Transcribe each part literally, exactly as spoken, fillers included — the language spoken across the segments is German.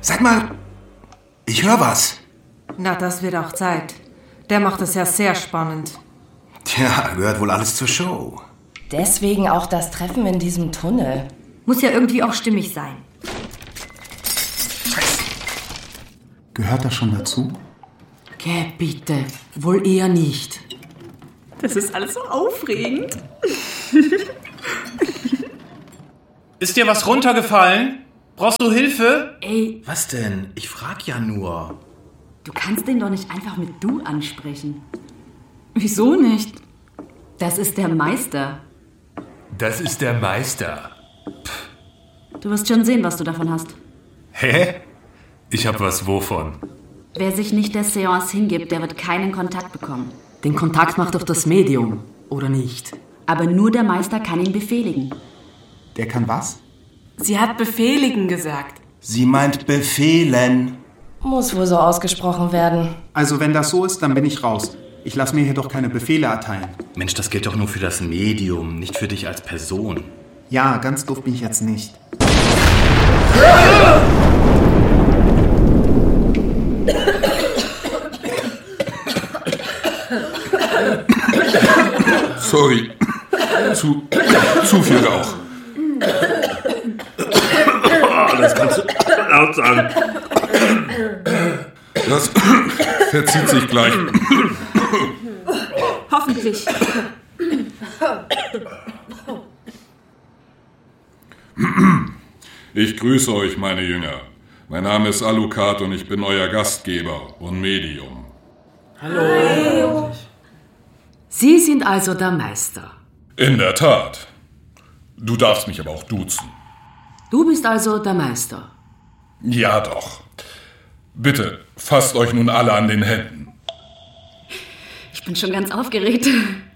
Sag mal, ich höre was. Na, das wird auch Zeit. Der macht es ja sehr spannend. Tja, gehört wohl alles zur Show. Deswegen auch das Treffen in diesem Tunnel. Muss ja irgendwie auch stimmig sein. Gehört das schon dazu? Geh, bitte. Wohl eher nicht. Das ist alles so aufregend. Ist dir was runtergefallen? Brauchst du Hilfe? Ey, Was denn? Ich frag ja nur. du kannst den doch nicht einfach mit du ansprechen. Wieso nicht? Das ist der Meister. Das ist der Meister. Du wirst schon sehen, was du davon hast. Hä? Ich hab was wovon? Wer sich nicht der Seance hingibt, der wird keinen Kontakt bekommen. Den Kontakt macht doch das Medium, oder nicht? Aber nur der Meister kann ihn befehligen. Der kann was? Sie hat befehligen gesagt. Sie meint befehlen. Muss wohl so ausgesprochen werden. Also wenn das so ist, dann bin ich raus. Ich lasse mir hier doch keine Befehle erteilen. Mensch, das gilt doch nur für das Medium, nicht für dich als Person. Ja, ganz doof bin ich jetzt nicht. Sorry. Zu, zu viel Rauch. Das kannst du laut sagen. Das verzieht sich gleich. Hoffentlich. Ich grüße euch, meine Jünger. Mein Name ist Alucard und ich bin euer Gastgeber und Medium. Hallo. Sie sind also der Meister. In der Tat. Du darfst mich aber auch duzen. Du bist also der Meister. Ja doch. Bitte, fasst euch nun alle an den Händen. Ich bin schon ganz aufgeregt.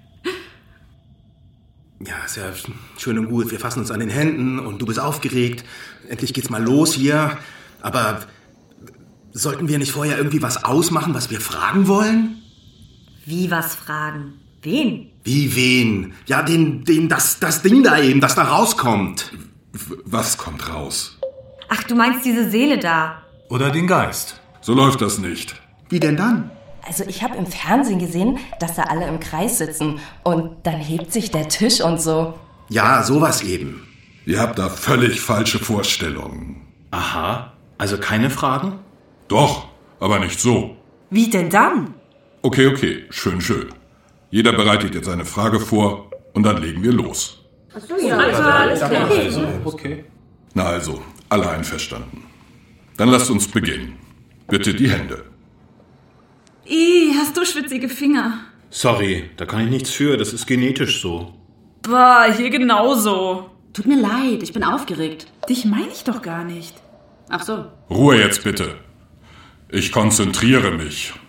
Ja, ist ja schön und gut. Wir fassen uns an den Händen und du bist aufgeregt. Endlich geht's mal los hier. Aber sollten wir nicht vorher irgendwie was ausmachen, was wir fragen wollen? Wie was fragen? Wen? Wie wen? Ja, den, den, das, das Ding da eben, das da rauskommt. W- Was kommt raus? Ach, du meinst diese Seele da? Oder den Geist. So läuft das nicht. Wie denn dann? Also ich habe im Fernsehen gesehen, dass da alle im Kreis sitzen und dann hebt sich der Tisch und so. Ja, sowas eben. Ihr habt da völlig falsche Vorstellungen. Aha, also keine Fragen? Doch, aber nicht so. Wie denn dann? Okay, okay, schön, schön. Jeder bereitet jetzt eine Frage vor und dann legen wir los. Okay. Na also, alle einverstanden. Dann lasst uns beginnen. Bitte die Hände. Ih, hast du schwitzige Finger? Sorry, da kann ich nichts für, das ist genetisch so. Boah, hier genauso. Tut mir leid, ich bin aufgeregt. Dich meine ich doch gar nicht. Ach so. Ruhe jetzt bitte. Ich konzentriere mich.